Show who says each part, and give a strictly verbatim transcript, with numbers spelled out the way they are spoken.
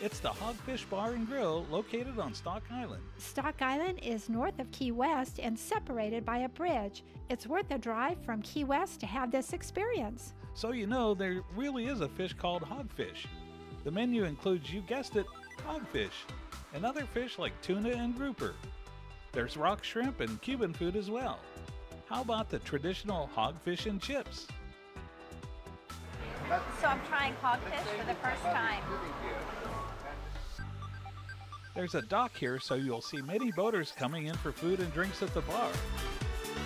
Speaker 1: It's the Hogfish Bar and Grill located on Stock Island.
Speaker 2: Stock Island is north of Key West and separated by a bridge. It's worth a drive from Key West to have this experience.
Speaker 1: So you know there really is a fish called hogfish. The menu includes, you guessed it, hogfish, and other fish like tuna and grouper. There's rock shrimp and Cuban food as well. How about the traditional hogfish and chips?
Speaker 3: So I'm trying hogfish for the first time.
Speaker 1: There's a dock here, so you'll see many boaters coming in for food and drinks at the bar.